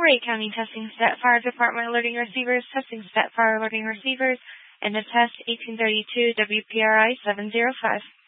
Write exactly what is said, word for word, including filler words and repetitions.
Ray County testing stat fire department alerting receivers, testing stat fire alerting receivers, and a test eighteen thirty-two W P R I seven zero five.